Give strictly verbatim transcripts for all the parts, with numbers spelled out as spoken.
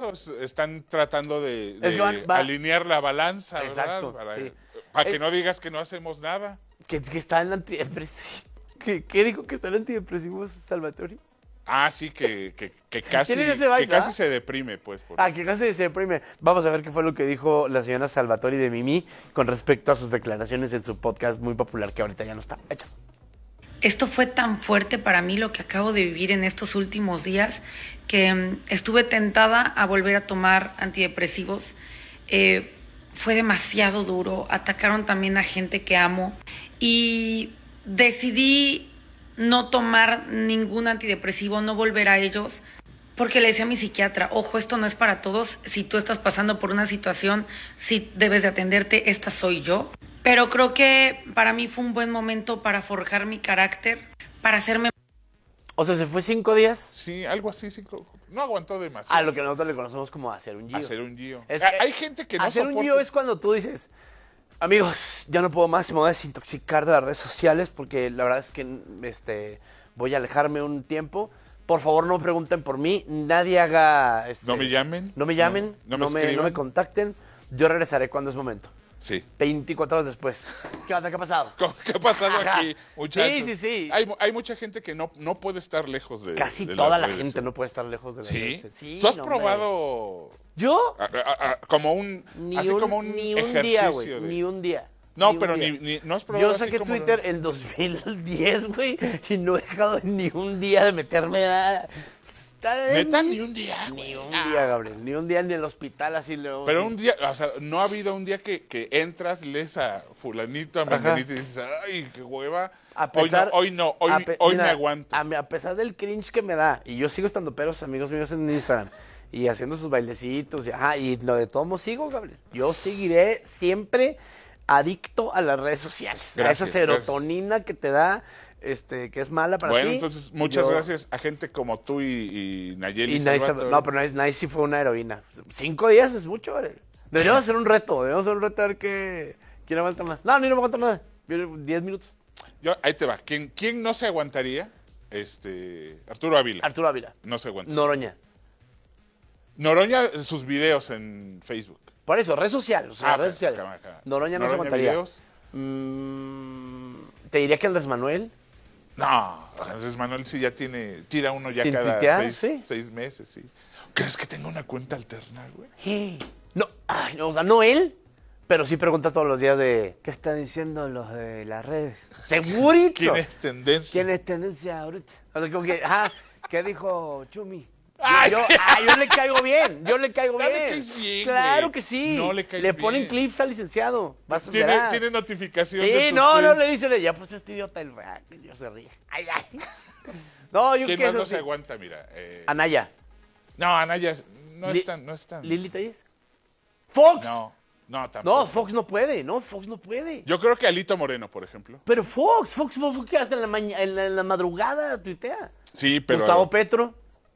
eso, es- están tratando de, Es de que van- va- alinear la balanza, Exacto, ¿verdad? Para, sí. para que Es- no digas que no hacemos nada. Que, que está en antidepresivo. ¿Qué, ¿Qué dijo que está en antidepresivos, Salvatore? Ah, sí, que, que, que casi, ¿Quién es ese que vaina? casi se deprime, pues. por- Ah, que casi se deprime. Vamos a ver qué fue lo que dijo la señora Salvatore de Mimi con respecto a sus declaraciones en su podcast muy popular que ahorita ya no está. Echa. Esto fue tan fuerte para mí lo que acabo de vivir en estos últimos días que mm, estuve tentada a volver a tomar antidepresivos. Eh, fue demasiado duro. Atacaron también a gente que amo y decidí no tomar ningún antidepresivo, no volver a ellos, porque le decía a mi psiquiatra, ojo, esto no es para todos. Si tú estás pasando por una situación, sí debes de atenderte, esta soy yo. Pero creo que para mí fue un buen momento para forjar mi carácter, para hacerme... O sea, se fue cinco días Sí, algo así, sí, no aguantó a demasiado. lo que nosotros le conocemos como hacer un gio. Hacer un gio. Es Ah, que Hay gente que no hacer un soporta- gio es cuando tú dices, amigos, ya no puedo más, me voy a desintoxicar de las redes sociales porque la verdad es que este, voy a alejarme un tiempo. Por favor, no pregunten por mí, nadie haga... este, No me llamen. No me llamen, No- no, no me me, no me escriban. contacten. Yo regresaré cuando es momento. Sí. veinticuatro horas después. ¿Qué onda? ¿Qué ha pasado? ¿Qué ha pasado Ajá. aquí, muchachos? Sí, sí, sí. Hay, mu- hay mucha gente que no, no puede estar lejos de Casi de toda las la redes, gente ¿eh? no puede estar lejos de las ¿Sí? redes. Sí, ¿Tú has no, hombre. probado ¿Yo? a- a- a- como un, Ni así un, como un ni un ejercicio día, güey. de- Ni un día. No, un pero día. ni, ni- no has probado Yo así saqué como Twitter en dos mil diez, güey, y no he dejado ni un día de meterme a... Está- Neta, ni un día, Ni güey. un Ah. día, Gabriel. Ni un día en el hospital así luego. Pero sí. un día, o sea, no ha habido un día que, que entras, lees a fulanito, a menganito y dices, ay, qué hueva. A pesar, hoy no, hoy no, a hoy, pe- hoy mira, me aguanto. A, a pesar del cringe que me da, y yo sigo estando peros, amigos míos en Instagram, y haciendo sus bailecitos, y, ajá, y lo de todo sigo, Gabriel. Yo seguiré siempre adicto a las redes sociales. a Gracias, esa serotonina que te da, este, que es mala para Bueno, ti. entonces, muchas Yo- gracias a gente como tú y, y Nayeli. Y Nice, Salvatore. no, pero Nice, Nice sí fue una heroína. Cinco días es mucho, Gabriel. Deberíamos hacer un reto, deberíamos hacer un reto a ver qué, quién aguanta más. No, ni no me aguanto nada. Diez minutos. Yo, ahí te va. ¿Quién, quién no se aguantaría? Este, Arturo Ávila. Arturo Ávila. No se aguanta. Noroña. Noroña, sus videos en Facebook. Por eso, red social, o sea, Ah, redes pero, sociales. cámara, cámara. Noroña no se Noroña aguantaría. videos. Mm, te diría que Andrés Manuel. No, Andrés Manuel sí ya tiene, tira uno ya ¿Sin cada tuitear? seis, Sí. seis meses, sí. ¿Crees que tenga una cuenta alterna, güey? Eh, No, ay, no, o sea, no él, pero sí pregunta todos los días de ¿qué están diciendo los de las redes? Segurito. ¿Quién es tendencia? ¿Quién es tendencia ahorita? O sea, como que, ajá, ¿qué dijo Chumi? Ay, yo, sí. ah, yo le caigo bien, yo le caigo No le bien. caes bien, Claro güey. que sí. No le caes Le ponen bien. clips al licenciado. Vas a ¿Tiene, ver. tiene notificación de Sí, tus no, no tweets? le dice de ya pues este idiota el ah, que yo se ríe. Ay, ay. No, yo ¿Quién que más eso no sí. se aguanta? Mira. eh, Anaya. no, Anaya es- no Li- es tan, no es tan. ¿Lili Telles? ¡Fox! No, no, tampoco. No, Fox no puede, no, Fox no puede. Yo creo que Alito Moreno, por ejemplo. Pero Fox, Fox, Fox, Fox, que hasta en la, maña- en la, en la madrugada tuitea. Sí, pero... Gustavo Petro,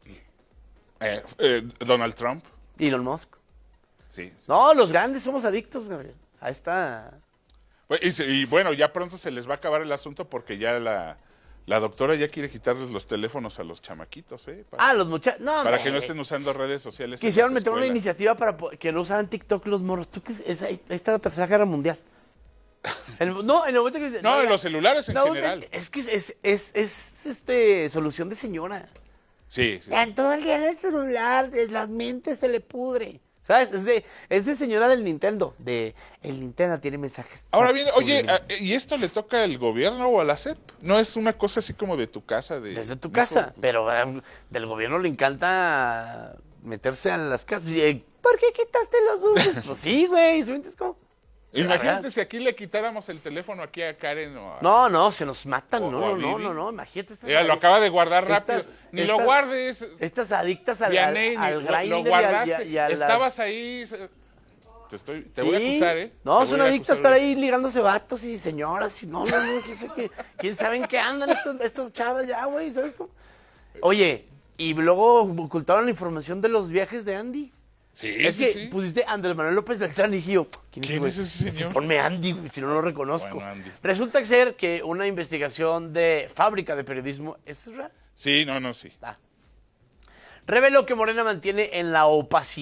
eh, eh, Donald Trump. Elon Musk. Sí. No, los grandes somos adictos, Gabriel. Ahí está. Y, se- y bueno, ya pronto se les va a acabar el asunto porque ya la, la doctora ya quiere quitarles los teléfonos a los chamaquitos, ¿eh? Para, Ah, los muchachos. No, para hombre. que no estén usando redes sociales. en Quisieron las meter una escuelas. iniciativa para po- que no usaran TikTok los morros. ¿Tú qué? Es, ahí ahí está la tercera guerra mundial. El- no, en el momento que... No, en ya- los celulares en no, general. Es que es, es, es, es, este, solución de señora. Sí, sí. Ya todo el día en el celular, es- la mente se le pudre. ¿Sabes? Es de, es de señora del Nintendo. De el Nintendo tiene mensajes. Ahora bien, oye, subliminales. ¿y esto le toca al gobierno o a la S E P? ¿No es una cosa así como de tu casa? De, Desde tu no, casa. pues, Pero eh, del gobierno le encanta meterse a las casas. Y, eh, ¿por qué quitaste los dulces? Pues sí, güey. ¿sí? Es como- Imagínate si aquí le quitáramos el teléfono aquí a Karen o a... No, no, se nos matan. O- No, o a no, no, Vivi. no, no. Imagínate. Estas Ella lo adic- acaba de guardar rápido. estas- Ni lo estas- guardes. Estas adictas al, al, Vianey, ni- al lo- grinder lo y a- guardaste. y a- y a las- Estabas ahí. se- Te, estoy, te voy a Sí. acusar, ¿eh? No, Te son voy a adictas a acusar estar de- ahí ligándose vatos y señoras y no, no, no, quién sabe, qué- quién sabe en qué andan estos, estos chavas ya, güey, ¿sabes cómo? Oye, y luego ocultaron la información de los viajes de Andy. Sí, Es sí, que sí. pusiste Andrés Manuel López Beltrán y dije yo, ¿quién, ¿Quién güey? es ese señor? Ponme Andy, güey, si no lo reconozco. Bueno, Andy. Resulta ser que una investigación de Fábrica de Periodismo, ¿es real? Sí, no, no, sí. Ah. Reveló que Morena mantiene en la opacidad